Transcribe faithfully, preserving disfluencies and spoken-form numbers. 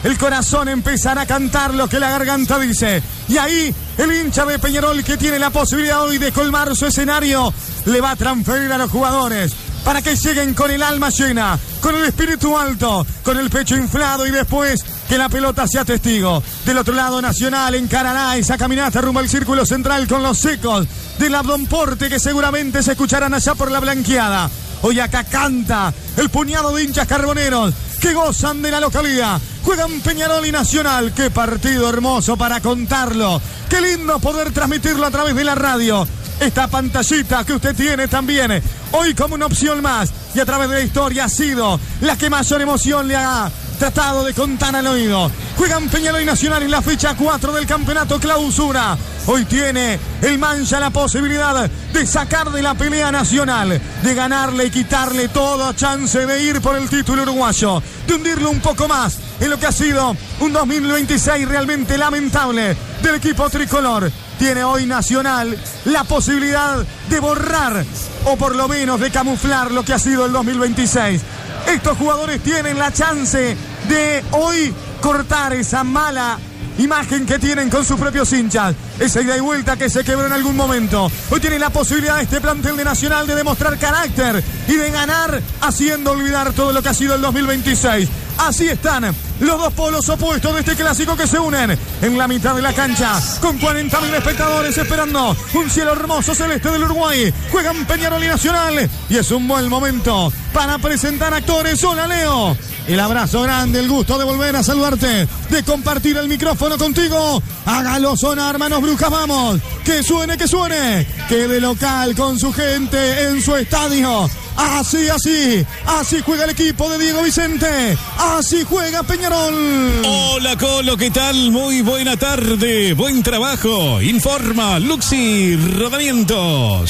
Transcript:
el corazón empezará a cantar lo que la garganta dice. Y ahí el hincha de Peñarol, que tiene la posibilidad hoy de colmar su escenario, le va a transferir a los jugadores para que lleguen con el alma llena, con el espíritu alto, con el pecho inflado, y después que la pelota sea testigo. Del otro lado, Nacional encarará esa caminata rumbo al círculo central con los ecos del Abdonporte, que seguramente se escucharán allá por la blanqueada. Hoy acá canta el puñado de hinchas carboneros que gozan de la localidad. Juegan Peñarol y Nacional. Qué partido hermoso para contarlo. Qué lindo poder transmitirlo a través de la radio. Esta pantallita que usted tiene también hoy como una opción más, y a través de la historia ha sido la que mayor emoción le ha tratado de contar al oído. Juegan Peñarol y Nacional en la fecha cuatro del campeonato clausura. Hoy tiene el Mancha la posibilidad de sacar de la pelea Nacional, de ganarle y quitarle toda chance de ir por el título uruguayo, de hundirlo un poco más en lo que ha sido un dos mil veintiséis realmente lamentable del equipo tricolor. Tiene hoy Nacional la posibilidad de borrar, o por lo menos de camuflar, lo que ha sido el dos mil veintiséis. Estos jugadores tienen la chance de hoy cortar esa mala imagen que tienen con sus propios hinchas, esa ida y vuelta que se quebró en algún momento. Hoy tiene la posibilidad este plantel de Nacional de demostrar carácter y de ganar, haciendo olvidar todo lo que ha sido el dos mil veintiséis. Así están los dos polos opuestos de este clásico que se unen en la mitad de la cancha, con cuarenta mil espectadores esperando un cielo hermoso celeste del Uruguay. Juegan Peñarol y Nacional, y es un buen momento para presentar actores. Hola, Leo. El abrazo grande, el gusto de volver a saludarte, de compartir el micrófono contigo. Hágalo sonar, manos brujas, vamos. Que suene, que suene. Quede local con su gente en su estadio. Así, así, así juega el equipo de Diego Vicente. Así juega Peñarol. Hola, Colo, ¿qué tal? Muy buena tarde, buen trabajo. Informa Luxi Rodamientos.